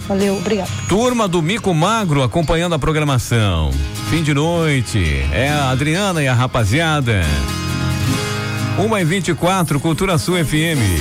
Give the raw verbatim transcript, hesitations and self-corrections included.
Valeu, obrigado. Turma do Mico Magro acompanhando a programação. Fim de noite. É a Adriana e a rapaziada. uma e vinte e quatro, Cultura Sul F M.